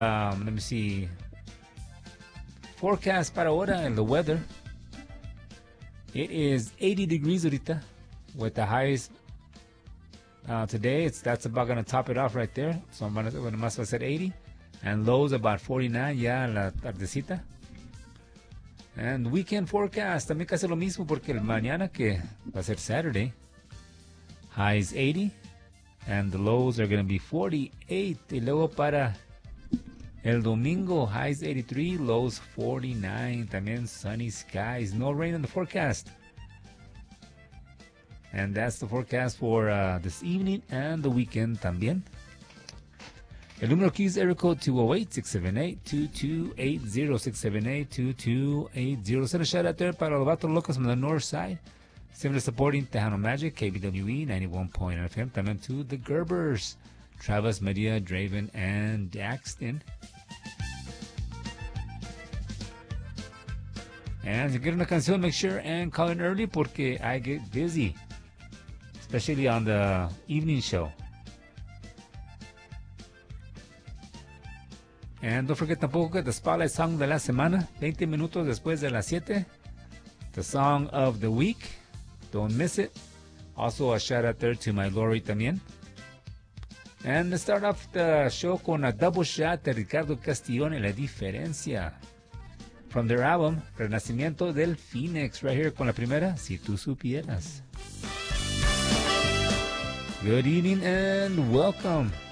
Let me see. Forecast para ahora and the weather. It is 80 degrees ahorita with the highs today. That's about going to top it off right there. So I'm going to must have said 80. And lows about 49 ya la tardecita. And weekend forecast también casi lo mismo porque el mañana que va a ser Saturday. Highs 80 and the lows are going to be 48. Y luego para el domingo, highs 83, lows 49. También sunny skies. No rain in the forecast. And that's the forecast for this evening and the weekend también. El número aquí es area code 208-678-2280, 678-2280. Send a shout out there para los vatos locos on the north side. Similar supporting Tejano Magic, KBWE 91.9 FM. También to the Gerbers, Travis, Medea, Draven, and Daxton. And to get una canción, make sure and call in early porque I get busy, especially on the evening show. And don't forget tampoco que the Spotlight Song de la semana, 20 minutos después de las 7. The Song of the Week. Don't miss it. Also a shout out there to my Lori también. And let's start off the show con a double shot de Ricardo Castillón en La Diferencia. From their album, Renacimiento del Phoenix. Right here con la primera, Si Tú Supieras. Good evening and welcome.